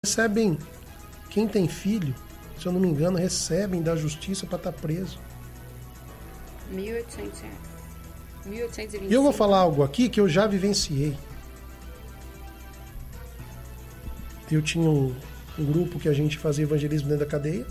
recebem, quem tem filho, se eu não me engano, recebem da justiça para estar preso. R$ 1.800. E eu vou falar algo aqui que eu já vivenciei. Eu tinha um grupo que a gente fazia evangelismo dentro da cadeia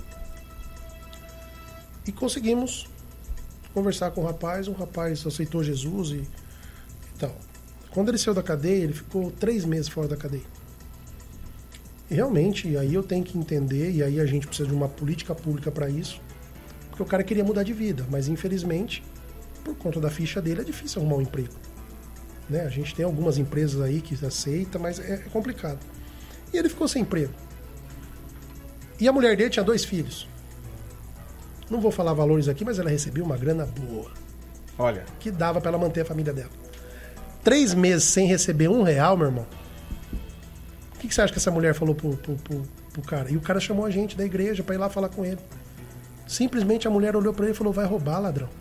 e conseguimos conversar com o rapaz aceitou Jesus e tal. Quando ele saiu da cadeia, ele ficou 3 meses fora da cadeia. E realmente, aí eu tenho que entender, e aí a gente precisa de uma política pública para isso, porque o cara queria mudar de vida, mas infelizmente, por conta da ficha dele, é difícil arrumar um emprego. Né? A gente tem algumas empresas aí que aceitam, mas é complicado. E ele ficou sem emprego. E a mulher dele tinha 2 filhos. Não vou falar valores aqui, mas ela recebeu uma grana boa. Olha. Que dava para ela manter a família dela. 3 meses sem receber R$1, meu irmão. O que você acha que essa mulher falou pro cara? E o cara chamou a gente da igreja para ir lá falar com ele. Simplesmente a mulher olhou para ele e falou: vai roubar, ladrão.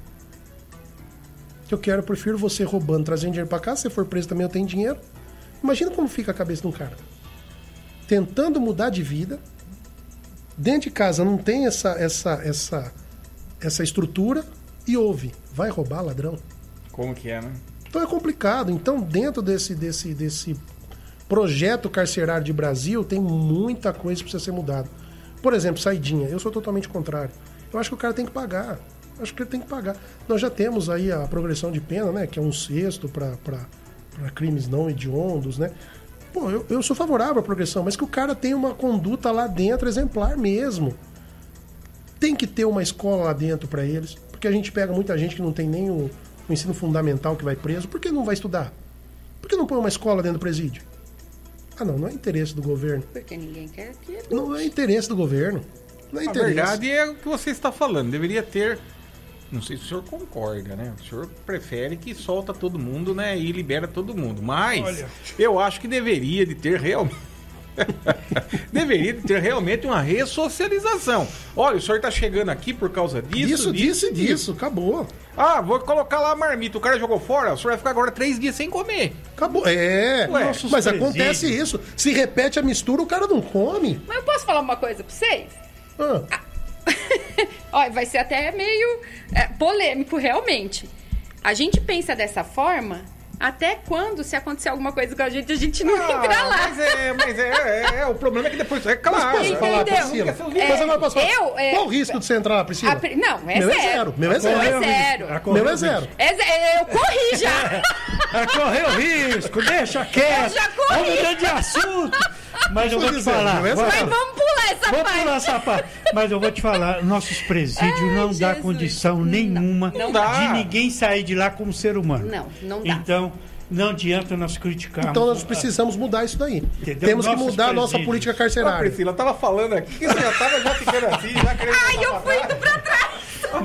Que eu prefiro você roubando, trazendo dinheiro para cá. Se você for preso também eu tenho dinheiro. Imagina como fica a cabeça de um cara. Tentando mudar de vida. Dentro de casa não tem essa estrutura e ouve: vai roubar, ladrão. Como que é, né? Então é complicado. Então, dentro desse projeto carcerário de Brasil, tem muita coisa que precisa ser mudada. Por exemplo, saidinha. Eu sou totalmente contrário. Eu acho que o cara tem que pagar. Acho que ele tem que pagar. Nós já temos aí a progressão de pena, né? Que é 1/6 para crimes não hediondos, né? Pô, eu sou favorável à progressão, mas que o cara tenha uma conduta lá dentro exemplar mesmo. Tem que ter uma escola lá dentro para eles, porque a gente pega muita gente que não tem nem o ensino fundamental, que vai preso. Por que não vai estudar? Por que não põe uma escola dentro do presídio? Ah, não é interesse do governo. Porque ninguém quer que... Não é interesse do governo. Não é interesse. A verdade é o que você está falando. Deveria ter... Não sei se o senhor concorda, né? O senhor prefere que solta todo mundo, né? E libera todo mundo. Mas eu acho que deveria de ter realmente... deveria de ter realmente uma ressocialização. Olha, o senhor está chegando aqui por causa disso. Acabou. Ah, vou colocar lá a marmita. O cara jogou fora, o senhor vai ficar agora 3 dias sem comer. Acabou. Mas acontece isso. Se repete a mistura, o cara não come. Mas eu posso falar uma coisa pra vocês? Olha, vai ser até meio polêmico, realmente. A gente pensa dessa forma até quando, se acontecer alguma coisa com a gente não entra lá. Mas o problema é que depois... É claro. Mas posso falar, Priscila? Mas agora posso falar. Qual o risco de você entrar lá, Priscila? Não, é zero. Meu é zero. Meu é zero. Eu corri já. Correu risco, deixa quieto. Eu já corri. Vamos mudar de assunto. Mas eu vou te falar. Mas vamos pular essa parte. Mas eu vou te falar, nossos presídios não dá condição nenhuma de ninguém sair de lá como ser humano. Não dá. Então, não adianta nós criticarmos. Então nós precisamos mudar isso daí. Entendeu? Temos que mudar a nossa política carcerária. Priscila, tava falando aqui que você já ficando assim, já querendo... Ai, eu fui indo pra trás.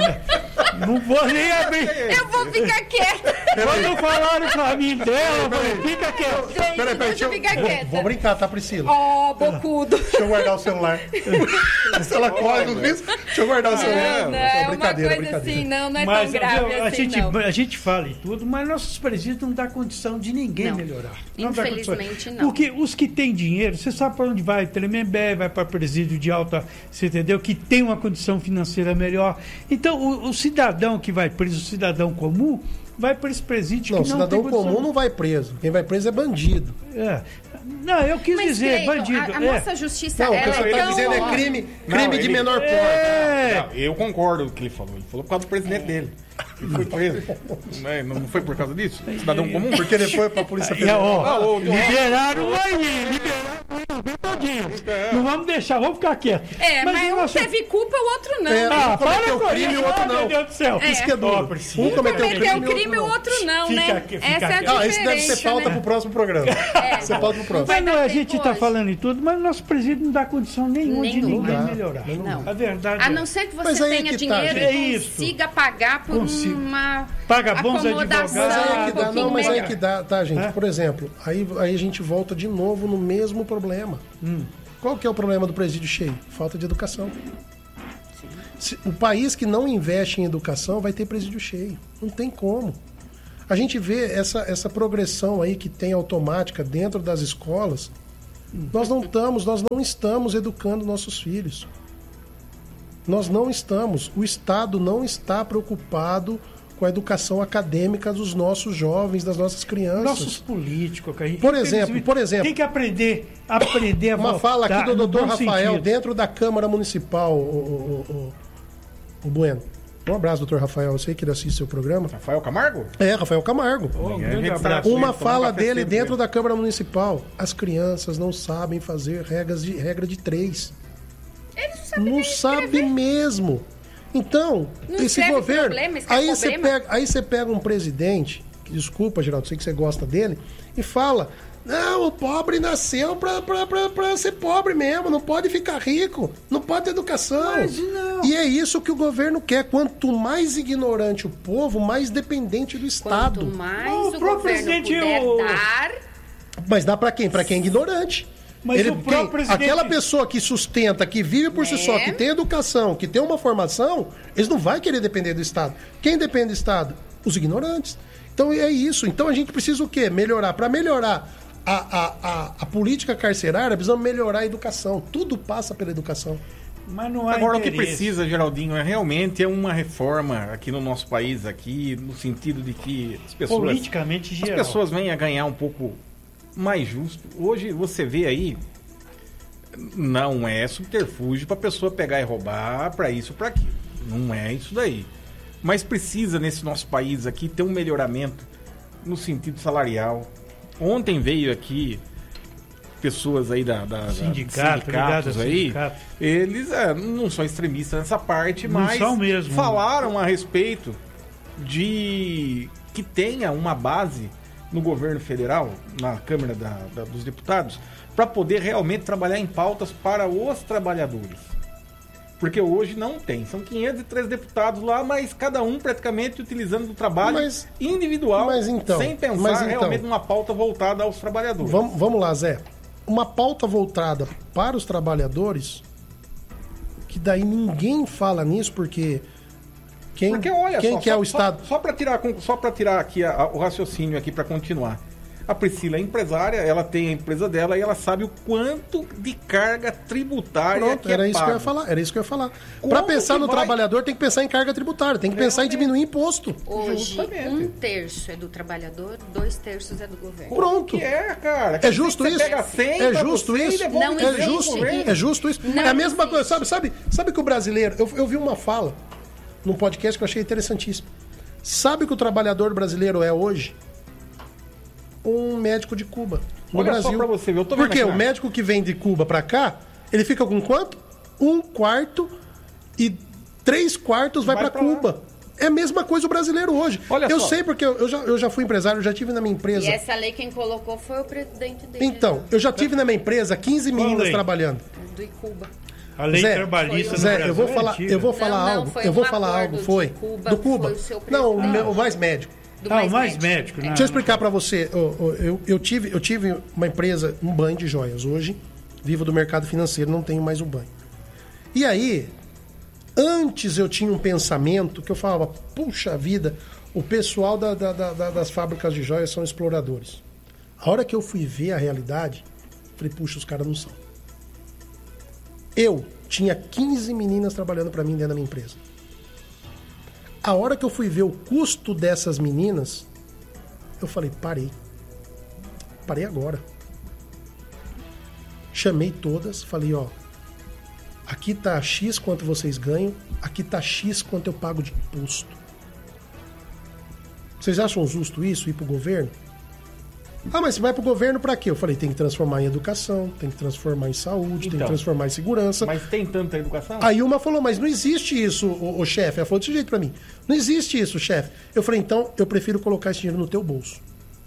Não vou nem abrir. Eu vou ficar quieta. Quando falaram pra mim dela, eu falei, fica quieta. Peraí, deixa eu ficar quieta. Vou brincar, tá, Priscila? Bocudo. Deixa eu guardar o celular. Se ela corre no risco, deixa eu guardar o celular. Não, brincadeira, uma coisa assim, não é mas, tão grave assim, a gente fala e tudo, mas nossos presídios não dá condição de ninguém melhorar. Infelizmente não. Porque os que têm dinheiro, você sabe para onde vai, Tremembé, vai para presídio de alta, você entendeu? Que tem uma condição financeira melhor. Então, o cidadão que vai preso, o cidadão comum, vai para esse presídio não, que não tem condição. Cidadão comum não vai preso. Quem vai preso é bandido. Não, eu quis dizer, Cleiton, bandido. A nossa justiça, não, ela o que você está dizendo é crime de menor porte. Eu concordo com o que ele falou. Ele falou por causa do presidente dele. Ele foi preso. Não foi por causa disso? Cidadão comum? Porque ele foi pra Polícia Federal. Liberaram aí todinho. Não vamos deixar, vamos ficar quietos. Mas um teve culpa, o outro não. Um cometeu crime e o outro não. Meu Deus do céu. Isso que é duro. Um cometeu crime e o outro não, né? Essa é a diferença. Isso deve ser pauta pro próximo programa. Isso é pauta pro próximo. Mas não, a gente tá falando em tudo, mas o nosso presídio não dá condição nenhuma de ninguém melhorar. Não. A verdade a não ser que você tenha dinheiro e consiga pagar por uma acomodação. Mas aí que dá, tá, gente? Por exemplo, aí a gente volta de novo no mesmo problema. Qual que é o problema do presídio cheio? Falta de educação. O país que não investe em educação vai ter presídio cheio. Não tem como. A gente vê essa progressão aí que tem automática dentro das escolas. Nós não estamos educando nossos filhos. Nós não estamos. O Estado não está preocupado com a educação acadêmica dos nossos jovens, das nossas crianças. Nossos políticos, Por exemplo, tem que aprender a uma fala aqui do doutor Rafael sentido. dentro da Câmara Municipal, o Bueno. Um abraço, doutor Rafael. Eu sei que ele assiste seu programa. Rafael Camargo? É, Rafael Camargo. Um grande abraço. Uma fala dele dentro da Câmara Municipal. As crianças não sabem fazer regra de 3. Eles Não sabe mesmo. Então, Não esse escreve governo. problema, escreve problema. Aí você pega um presidente, que, desculpa, Geraldo, sei que você gosta dele, e fala: não, o pobre nasceu pra ser pobre mesmo, não pode ficar rico, não pode ter educação. Mas não. E é isso que o governo quer. Quanto mais ignorante o povo, mais dependente do Estado. Quanto mais O o próprio governo presidente, puder dar... Mas dá pra quem? Pra quem é ignorante. Mas o próprio presidente... Aquela pessoa que sustenta, que vive por si só, que tem educação, que tem uma formação, eles não vão querer depender do Estado. Quem depende do Estado? Os ignorantes. Então é isso. Então a gente precisa o quê? Melhorar. Para melhorar a política carcerária, precisamos melhorar a educação. Tudo passa pela educação. Mas não há Agora, interesse. o que precisa, Geraldinho, realmente uma reforma aqui no nosso país, aqui, no sentido de que as pessoas... Politicamente geral. As pessoas venham a ganhar um pouco mais justo. Hoje você vê aí, não é subterfúgio para a pessoa pegar e roubar para isso ou para aquilo. Não é isso daí. Mas precisa, nesse nosso país aqui, ter um melhoramento no sentido salarial. Ontem veio aqui pessoas aí sindicatos aí, sindicato. eles não são extremistas nessa parte, Não mas são mesmo. falaram a respeito de que tenha uma base no governo federal, na Câmara dos Deputados, para poder realmente trabalhar em pautas para os trabalhadores. Porque hoje não tem. São 503 deputados lá, mas cada um praticamente utilizando o trabalho individual, sem pensar realmente numa pauta voltada aos trabalhadores. Vamos lá, Zé. Uma pauta voltada para os trabalhadores, que daí ninguém fala nisso, porque olha, quem quer o Estado... Só para tirar aqui o raciocínio aqui para continuar. A Priscila é empresária, ela tem a empresa dela e ela sabe o quanto de carga tributária Pronto, era isso que eu ia falar. Para pensar no trabalhador, tem que pensar em carga tributária, tem que pensar em diminuir imposto. Hoje, 1/3 é do trabalhador, 2/3 é do governo. Pronto. Que é, cara? É justo isso? Pega 100 É justo isso? Não É existe. justo? É justo isso? É a mesma coisa, sabe que o brasileiro... Eu vi uma fala num podcast que eu achei interessantíssimo. Sabe o que o trabalhador brasileiro é hoje? Um médico de Cuba no Olha Brasil. só pra você ver, eu tô vendo Porque aqui, o médico que vem de Cuba pra cá, ele fica com quanto? 1/4 e 3/4 vai pra Cuba. É a mesma coisa o brasileiro hoje. Olha eu só. sei porque eu já fui empresário, eu já tive na minha empresa. E essa lei quem colocou foi o presidente dele. Então, eu já tive na minha empresa 15 meninas lei? trabalhando. Do Icuba. A lei Zé, trabalhista no Zé, Brasil eu vou é falar, antiga. eu vou falar Não, algo. foi Eu vou um falar acordo algo. Foi de Cuba, do Cuba. foi o seu Não, presidente. o mais médico. Do O mais médico, né? Deixa eu explicar pra você. Eu tive uma empresa, um banho de joias. Hoje, vivo do mercado financeiro, não tenho mais um banho. E aí, antes eu tinha um pensamento que eu falava, puxa vida, o pessoal das fábricas de joias são exploradores. A hora que eu fui ver a realidade, falei, puxa, os caras não são. Eu tinha 15 meninas trabalhando pra mim dentro da minha empresa. A hora que eu fui ver o custo dessas meninas, eu falei, parei. Parei agora. Chamei todas, falei, ó, aqui tá X quanto vocês ganham, aqui tá X quanto eu pago de imposto. Vocês acham justo isso, ir pro governo? Ah, mas você vai pro governo pra quê? Eu falei, tem que transformar em educação, tem que transformar em saúde, tem que transformar em segurança. Mas tem tanta educação? Aí uma falou, mas não existe isso, o chefe. Ela falou desse jeito pra mim. Não existe isso, chefe. Eu falei, então, eu prefiro colocar esse dinheiro no teu bolso.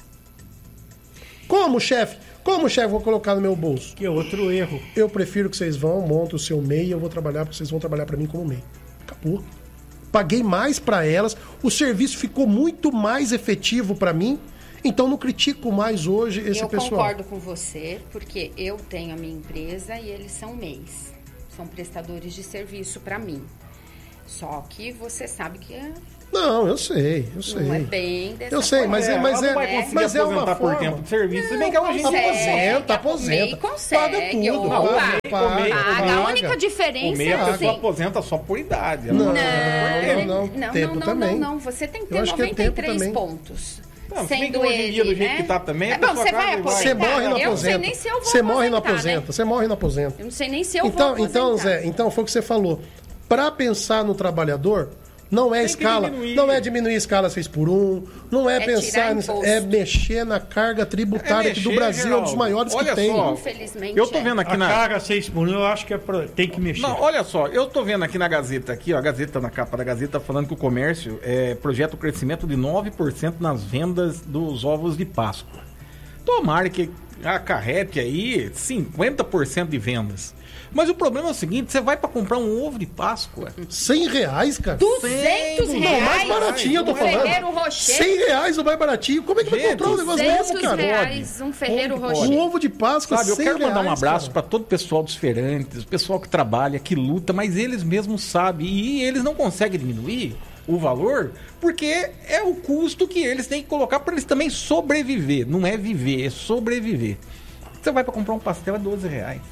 Como, chefe? Como, chefe, vou colocar no meu bolso? Que é outro erro. Eu prefiro que vocês montem o seu MEI e eu vou trabalhar, porque vocês vão trabalhar pra mim como MEI. Acabou. Paguei mais pra elas, o serviço ficou muito mais efetivo pra mim. Então não critico mais hoje esse pessoal. Eu concordo com você, porque eu tenho a minha empresa e eles são MEIs. São prestadores de serviço para mim. Só que você sabe que Não, eu sei. Não é bem dessa Eu sei, forma. mas ela não vai conseguir mas é uma aposentar por forma. tempo de serviço, se bem que hoje em dia Aposenta. MEI consegue, Paga tudo. opa. Paga. A única o diferença MEI a é pessoa assim. aposenta só por idade. ela Não, tempo também. Não. Você tem que ter Eu acho que é tempo 93 também. pontos. Não, se bem que Sendo hoje em dia, do ele, jeito né? que tá também, a Bom, pessoa você vai acaba e vai. Você aposentar. morre e não Eu não sei aposenta. nem se eu vou Você morre e não aposentar, né? aposenta. Você morre e não aposenta. Eu não sei nem se eu vou Então, aposentar. Zé, então foi o que você falou. Para pensar no trabalhador, não é Tem que escala, diminuir. não é diminuir a escala 6x1, não é, É pensar tirar nisso, imposto. é mexer na carga tributária que do mexer, Brasil é um dos Geraldo. maiores Olha que tem. só. Infelizmente. Eu tô vendo aqui A na... carga 6x1, eu acho que tem que mexer. Não, olha só, eu tô vendo aqui na Gazeta, aqui, ó, a Gazeta, na capa da Gazeta, falando que o comércio projeta o crescimento de 9% nas vendas dos ovos de Páscoa. Tomara que acarrete aí 50% de vendas. Mas o problema é o seguinte, você vai pra comprar um ovo de Páscoa, R$100, cara. 200 Não, reais. mais baratinho, eu tô um falando. Ferreiro Rocher. R$100 o mais baratinho. Como é que vai Gente, comprar um negócio desse, 200 cara? reais um Ferreiro Pode. Rocher. Um ovo de Páscoa, sabe? Eu quero mandar um R$100, abraço cara. pra todo o pessoal dos feirantes, o pessoal que trabalha, que luta, mas eles mesmos sabem e eles não conseguem diminuir o valor porque é o custo que eles têm que colocar para eles também sobreviver. Não é viver, é sobreviver. Você vai pra comprar um pastel, é R$12.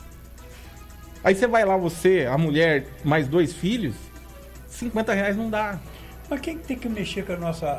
Aí você vai lá, você, a mulher, mais 2 filhos, R$50 não dá. Mas quem que tem que mexer com a nossa...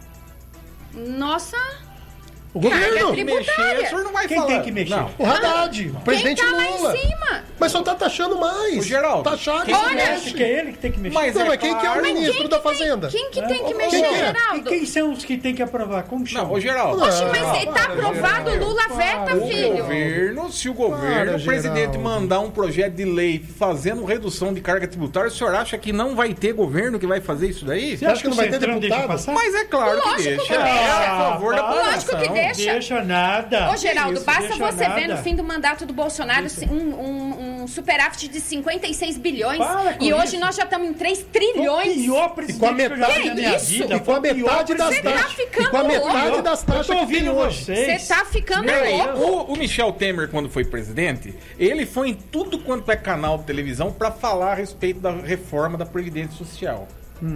Nossa, O governo. Carga Tem que mexer, o senhor não vai Quem falar. tem que mexer? Não. O Haddad, o quem presidente tá lá Lula. em cima? Mas só tá taxando mais. O Geraldo, Taxar quem que Olha, mexe. Acho que é ele que tem que mexer. Mas Não, é mas quem que é o claro. ministro da Fazenda? Quem que tem que Quem mexer, que é? E Geraldo? quem são os que tem que aprovar? Como chama? Não, ô Geraldo. Oxe, mas Não, tá aprovado, Lula veta, O filho. governo, se o governo, Para, o presidente Geraldo. mandar um projeto de lei fazendo redução de carga tributária, o senhor acha que não vai ter governo que vai fazer isso daí? Você acha acha que não vai ter Centrão deixa deputado? passar? Mas é claro que Lógico deixa. que É deixa. a favor da população. Lógico que deixa. Deixa nada. Ô, Geraldo, Isso, basta deixa você ver nada. no fim do mandato do Bolsonaro um superávit de 56 bilhões. Para com E hoje isso. nós já estamos em 3 O trilhões. pior presidente E com a que eu já metade- vi na minha isso? vida. E com a Foi o pior metade das Você tá taxas. ficando E com a metade louco. das Eu taxas tô que ouvindo tem hoje. vocês. Você tá ficando Peraí, louco. o Michel Temer, quando foi presidente, ele foi em tudo quanto é canal de televisão para falar a respeito da reforma da Previdência Social.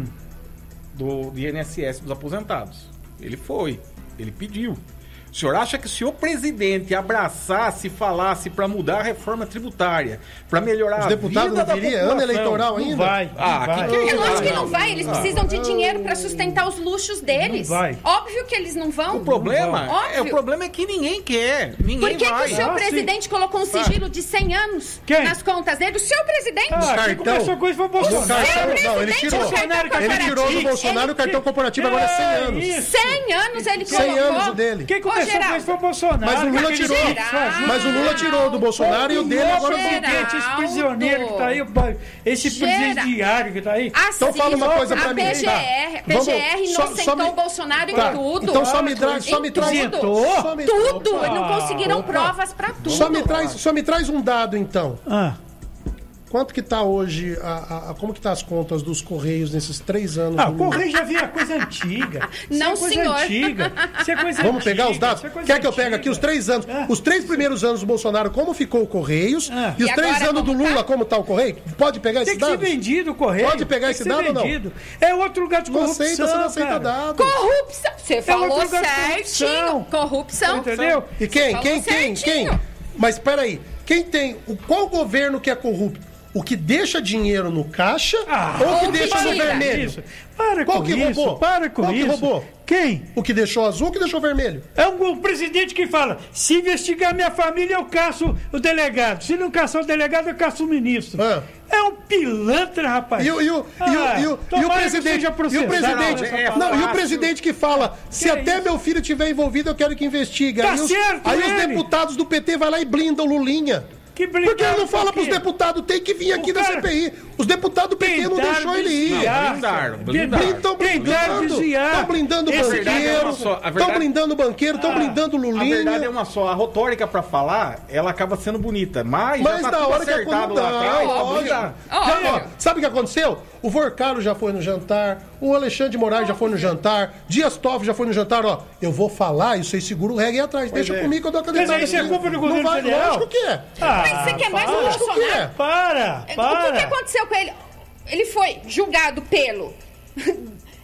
Do INSS dos aposentados. Ele foi, ele pediu. O senhor acha que se o presidente abraçasse e falasse para mudar a reforma tributária, para melhorar Os a deputados vida não da viriam? população, Ano eleitoral Não ainda? vai. Ah, não vai. que é É isso? lógico que não vai, eles precisam de dinheiro pra sustentar os luxos deles. Não vai. Óbvio que eles não vão. O problema, Óbvio. o problema é que ninguém quer, ninguém Por que, vai. que o seu Ah, presidente colocou um sigilo de 100 anos Quem? nas contas dele? O seu presidente? Ah, quem cartão. começou com isso foi o O Bolsonaro. cartão, não, ele presidente tirou. do cartão Ele corporativo. tirou do Bolsonaro o cartão corporativo agora é 100 anos. Isso. 100 anos ele 100 colocou. anos o dele. Quem começou com Geraldo. isso foi o Bolsonaro. Mas o Lula Aquele tirou. jeito que faz. Mas o Lula tirou do Bolsonaro e o dele agora Geraldo. Esse prisioneiro que tá aí, esse Geraldo. presidiário que tá aí. Então fala uma coisa pra a mim. PGR, Tá. PGR Vamos, só inocentou me- o Bolsonaro Tá. em tudo. Então só me traz, só me traz, Isentou? só me- Tudo. Opa. Não conseguiram Opa. provas pra tudo. Só me traz um dado então. Ah, Quanto que tá hoje, como que tá as contas dos Correios nesses 3 anos? o do Lula? Correio já vinha coisa antiga. Isso Não, é coisa senhor. antiga. Isso é coisa Vamos antiga. pegar os dados? Isso é coisa Quer que eu pegue aqui antiga. os 3 anos? É. Os 3 primeiros anos do Bolsonaro, como ficou o Correios? É. E os E 3 agora anos do como tá? Lula, como tá o Correio? Pode pegar Tem esses que ser dados? vendido o Correio. Pode pegar Tem esse que ser dado ou não? vendido. É outro lugar de Não corrupção, aceita, você não aceita cara. dado. Corrupção. Você falou outro lugar de certinho. Corrupção. Entendeu? E quem? Falou Quem? certinho. Mas peraí, quem tem. Qual governo que é corrupto? O que deixa dinheiro no caixa ou o que ou deixa no tira. vermelho? Isso. Para Qual com que isso. roubou? Para com Qual que isso. roubou? Quem? O que deixou azul ou o que deixou vermelho? É um presidente que fala: se investigar minha família, eu caço o delegado. Se não caçar o delegado, eu caço o ministro. Ah. É um pilantra, rapaz. E o Tomara que presidente. seja E o processado. presidente. É Não, e o fácil. presidente que fala: se Que até isso? meu filho tiver envolvido, eu quero que investigue. Tá Aí, certo, aí os ele. deputados do PT vai lá e blindam o Lulinha. Que Porque ele não fala por pros quê? deputados, tem que vir aqui O da cara- CPI. Os deputados do PT não Tentaram deixou ele ir. desviar, Blindaram, cara. blindaram. Estão Tentaram blindando. desviar. Estão blindando o Esse banqueiro. verdade é uma só, a Estão verdade- blindando o banqueiro, estão blindando o A verdade é Lulinha. uma só, a retórica pra falar, ela acaba sendo bonita, mas Mas já tá da tudo hora que acertado aconteceu. lá atrás, pra Olha, blindar. ó, sabe o que aconteceu? O Vorcalo já foi no jantar, o Alexandre de Moraes já foi no jantar, Dias Toffoli já foi no jantar, ó. Eu vou falar e vocês seguram o reggae atrás. Deixa é. comigo que eu dou a Mas cadeirada. isso é aqui. culpa do Não governo vai, federal? lógico que é. Mas você quer mais do Lógico que Bolsonaro? é. Para. O que aconteceu com ele? Ele foi julgado pelo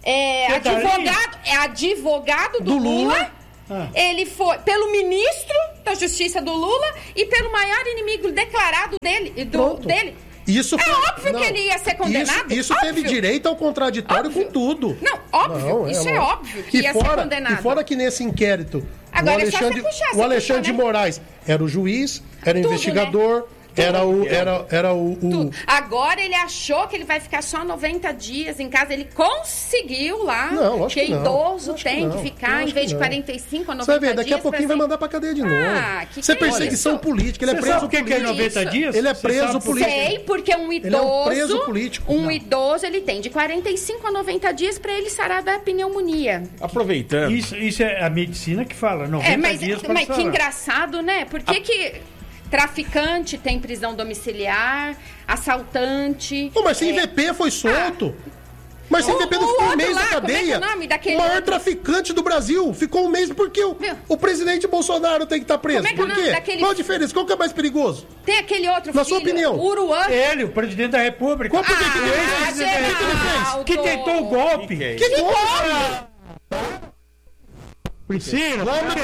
advogado do Lula. Ele foi pelo ministro da Justiça do Lula e pelo maior inimigo declarado dele. Isso óbvio que ele ia ser condenado. Isso teve direito ao contraditório com tudo. Não, óbvio. Isso é óbvio que ia ser condenado. E fora que nesse inquérito, agora, o Alexandre de Moraes era o juiz, era o investigador... Né? Era o... Agora ele achou que ele vai ficar só 90 dias em casa. Ele conseguiu lá. Não, acho que idoso tem que ficar, em vez de 45 a 90 dias. Você vai ver, daqui a pouquinho vai mandar pra cadeia de novo. Isso é perseguição política. Ele é preso político. Sabe o que é 90 dias? Ele é preso político. Sei, porque um idoso... Ele é um preso político. Idoso, ele tem de 45 a 90 dias pra ele sarar da pneumonia. Aproveitando. Isso é a medicina que fala, 90 dias para sarar. Mas que engraçado, né? Por que traficante tem prisão domiciliar, assaltante... mas sem VP foi solto. Mas sem VP não ficou um mês na cadeia. O maior traficante do Brasil ficou um mês porque o presidente Bolsonaro tem que estar preso. Por quê? Qual a diferença? Qual que é mais perigoso? Tem aquele outro Na sua opinião? Uruan. Ele, o presidente da República. Qual por que ele fez? Que tentou o golpe. Que golpe? Priscila,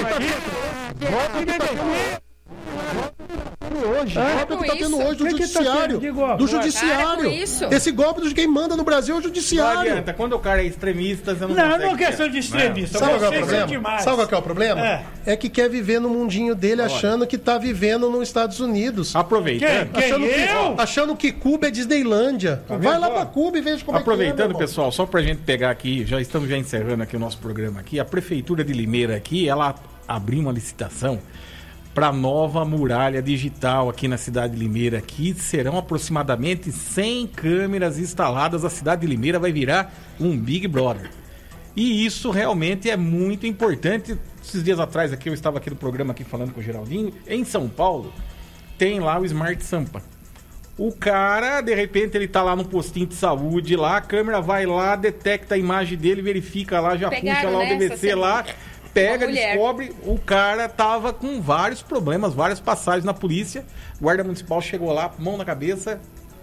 hoje. O golpe que está tendo hoje do judiciário. Do judiciário. Esse golpe de quem manda no Brasil é o judiciário. Não adianta. Quando o cara é extremista, você não não é questão de extremista. Sabe qual é o problema? Sabe qual é o problema? É que quer viver no mundinho dele achando que está vivendo nos Estados Unidos. Aproveitando. Achando que Cuba é Disneylândia. Vai lá pra Cuba e veja como é que é. Aproveitando, pessoal, só pra gente pegar aqui, já estamos encerrando aqui o nosso programa aqui. A Prefeitura de Limeira aqui, ela abriu uma licitação para nova muralha digital aqui na cidade de Limeira. Aqui serão aproximadamente 100 câmeras instaladas. A cidade de Limeira vai virar um Big Brother. E isso realmente é muito importante. Esses dias atrás aqui eu estava aqui no programa aqui falando com o Geraldinho. Em São Paulo tem lá o Smart Sampa. O cara, de repente, ele tá lá no postinho de saúde lá, a câmera vai lá, detecta a imagem dele, verifica lá, já puxa lá o DVC lá, pega, descobre, o cara tava com vários problemas, várias passagens na polícia, o guarda municipal chegou lá, mão na cabeça.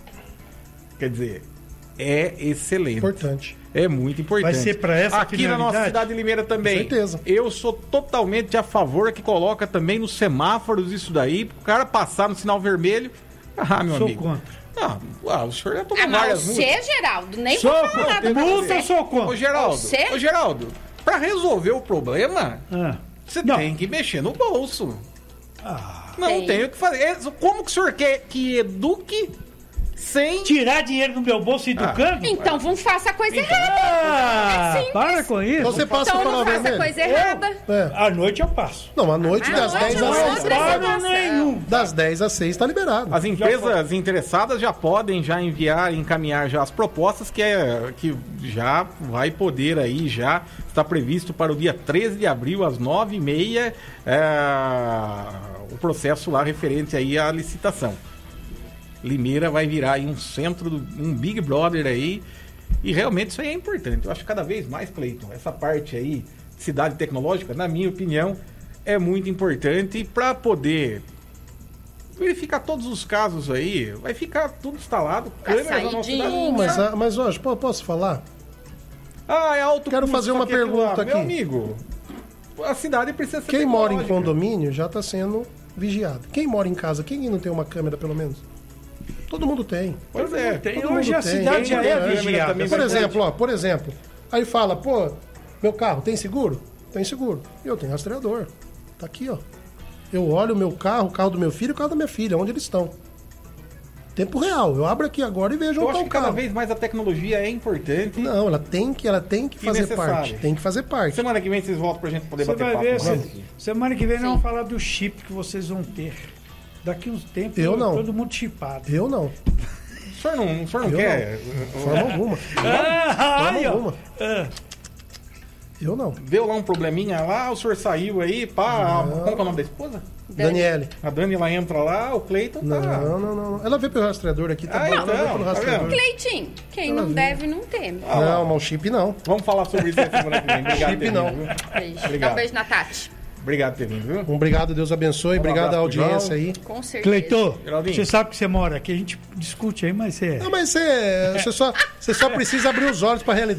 Quer dizer, é excelente. Importante. É muito importante. Vai ser para essa aqui finalidade? Na nossa cidade de Limeira também. Com certeza. Eu sou totalmente a favor que coloca também nos semáforos isso daí, pro cara passar no sinal vermelho. Ah, meu amigo. Sou contra. O senhor já tomou várias multas. Você, Geraldo, nem sou vou falar nada pra multa, você. sou contra. Ô, Geraldo, pra resolver o problema, você tem que mexer no bolso. Não tem o que fazer. Como que o senhor quer que eduque sem... tirar dinheiro do meu bolso e educando? Então, vamos faça a coisa errada. Para com isso. Você passa Então, para não faça a coisa errada. À noite eu passo. Não, à noite das 10 às 6. nenhum. Das 10 às 6 tá liberado. As empresas interessadas já podem encaminhar já as propostas que já vai poder aí, já está previsto para o dia 13 de abril, às 9h30, o processo lá referente aí à licitação. Limeira vai virar aí um Big Brother aí, e realmente isso aí é importante. Eu acho que cada vez mais, Cleiton, essa parte aí, cidade tecnológica, na minha opinião, é muito importante para poder verificar todos os casos aí. Vai ficar tudo instalado, câmeras na nossa cidade. Mas hoje, posso falar? É alto. Quero fazer uma pergunta aqui. Meu amigo, a cidade precisa ser Quem mora em condomínio já está sendo vigiado. Quem mora em casa, quem não tem uma câmera pelo menos? Todo mundo tem. Pois é. Tem. Hoje a cidade já é vigiada. Por exemplo, aí fala, meu carro tem seguro? Tem seguro. Eu tenho rastreador. Tá aqui, ó. Eu olho o meu carro, o carro do meu filho e o carro da minha filha, onde eles estão. Tempo real. Eu abro aqui agora e vejo onde está o carro. Eu acho que cada vez mais a tecnologia é importante. Não, ela tem que fazer parte. Tem que fazer parte. Semana que vem vocês voltam pra gente poder bater papo. Semana que vem nós vamos falar do chip que vocês vão ter. Daqui uns tempos, todo mundo chipado. Eu não. O senhor não quer? De forma alguma. Eu não. Deu lá um probleminha lá, o senhor saiu aí, pá. Como é o nome da esposa? Daniele. A Dani, ela entra lá, o Cleiton tá... Não. Ela veio pelo rastreador aqui, tá bom. Ela veio pelo rastreador. Cleitinho, quem não deve, não teme. Não, mas o chip não. Vamos falar sobre isso na semana que vem. Obrigado, chip não. Beijo. Dá um beijo na Tati. Obrigado por ter vindo, viu? Obrigado, Deus abençoe. Obrigado à audiência aí. Com certeza. Cleiton, você sabe que você mora aqui, a gente discute aí, mas você... Não, mas você só precisa abrir os olhos para a realidade.